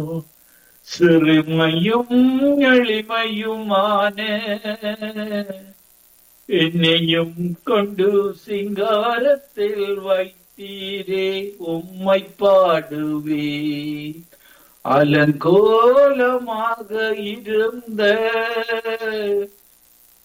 சிறுமையும் எளிமையுமான என்னையும் கொண்டு சிங்காரத்தில் வைத்தீரே, உம்மை பாடுவேன். அலங்கோலமாக இருந்த